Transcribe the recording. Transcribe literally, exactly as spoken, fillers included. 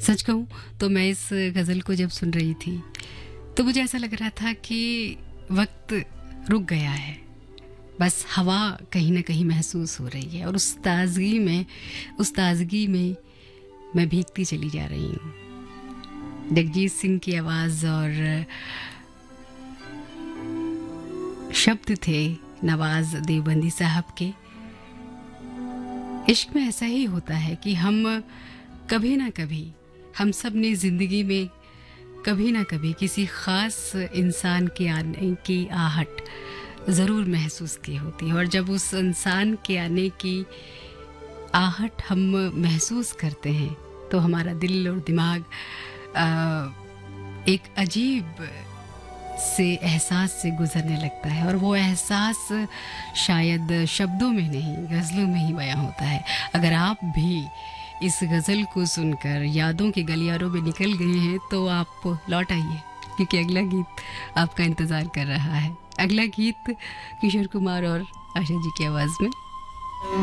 सच कहूँ तो मैं इस गज़ल को जब सुन रही थी तो मुझे ऐसा लग रहा था कि वक्त रुक गया है, बस हवा कहीं ना कहीं महसूस हो रही है और उस ताजगी में उस ताजगी में मैं भीगती चली जा रही हूँ। जगजीत सिंह की आवाज़ और शब्द थे नवाज देवबंदी साहब के। इश्क में ऐसा ही होता है कि हम कभी ना कभी, हम सब ने ज़िंदगी में कभी ना कभी किसी ख़ास इंसान के आने की आहट ज़रूर महसूस की होती है, और जब उस इंसान के आने की आहट हम महसूस करते हैं तो हमारा दिल और दिमाग आ, एक अजीब से एहसास से गुजरने लगता है, और वो एहसास शायद शब्दों में नहीं गज़लों में ही बयां होता है। अगर आप भी इस गज़ल को सुनकर यादों के गलियारों में निकल गए हैं तो आप लौट आइए, क्योंकि अगला गीत आपका इंतज़ार कर रहा है। अगला गीत किशोर कुमार और आशा जी की आवाज़ में।